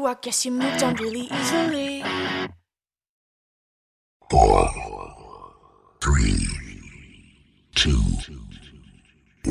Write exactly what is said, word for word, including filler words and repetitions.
I guess you moved on really easily. Four, three, two,